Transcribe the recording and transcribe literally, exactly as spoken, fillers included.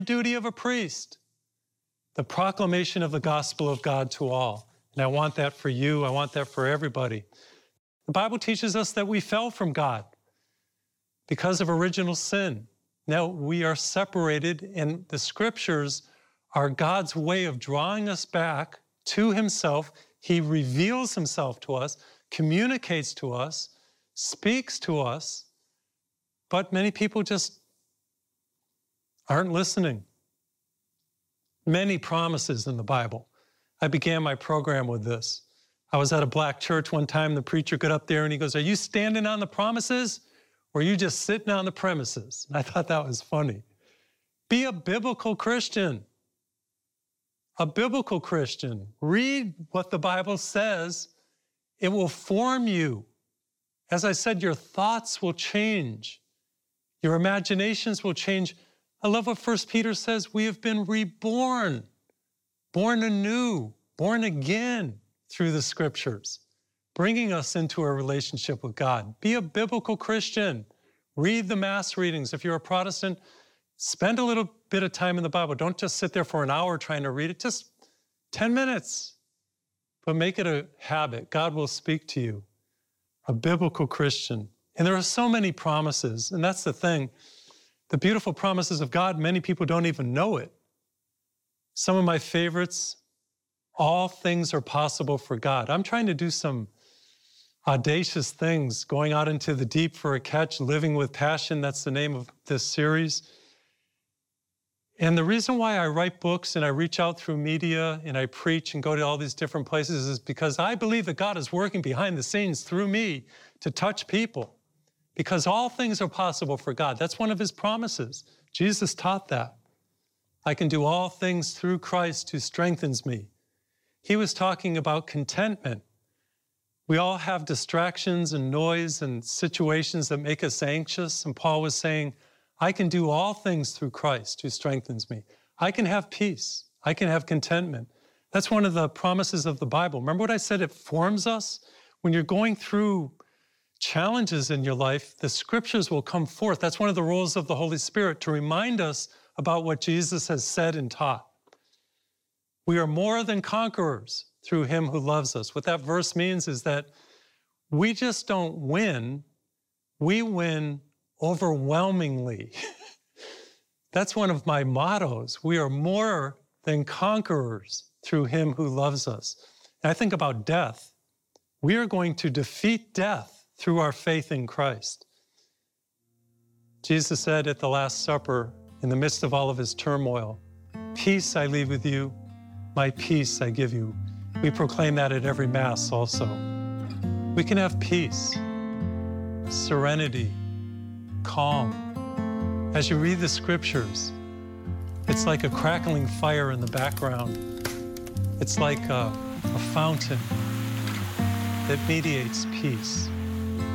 duty of a priest, the proclamation of the gospel of God to all. And I want that for you. I want that for everybody. The Bible teaches us that we fell from God because of original sin. Now we are separated, and the scriptures are God's way of drawing us back to himself. He reveals himself to us, communicates to us, speaks to us, but many people just aren't listening. Many promises in the Bible. I began my program with this. I was at a black church one time. The preacher got up there and he goes, "Are you standing on the promises or are you just sitting on the premises?" And I thought that was funny. Be a biblical Christian. A biblical Christian. Read what the Bible says. It will form you. As I said, your thoughts will change. Your imaginations will change. I love what First Peter says. We have been reborn, born anew, born again through the scriptures, bringing us into a relationship with God. Be a biblical Christian. Read the mass readings. If you're a Protestant, spend a little bit of time in the Bible. Don't just sit there for an hour trying to read it. Just ten minutes. But make it a habit. God will speak to you. A biblical Christian. And there are so many promises, and that's the thing. The beautiful promises of God, many people don't even know it. Some of my favorites, all things are possible for God. I'm trying to do some audacious things, going out into the deep for a catch, living with passion. That's the name of this series. And the reason why I write books and I reach out through media and I preach and go to all these different places is because I believe that God is working behind the scenes through me to touch people. Because all things are possible for God. That's one of his promises. Jesus taught that. I can do all things through Christ who strengthens me. He was talking about contentment. We all have distractions and noise and situations that make us anxious. And Paul was saying, I can do all things through Christ who strengthens me. I can have peace. I can have contentment. That's one of the promises of the Bible. Remember what I said? It forms us. When you're going through challenges in your life, the scriptures will come forth. That's one of the roles of the Holy Spirit, to remind us about what Jesus has said and taught. We are more than conquerors through him who loves us. What that verse means is that we just don't win, we win overwhelmingly. That's one of my mottos. We are more than conquerors through him who loves us. And I think about death. We are going to defeat death through our faith in Christ. Jesus said at the Last Supper, in the midst of all of his turmoil, "Peace I leave with you, my peace I give you." We proclaim that at every Mass also. We can have peace, serenity, calm. As you read the scriptures, it's like a crackling fire in the background. It's like a, a fountain that mediates peace.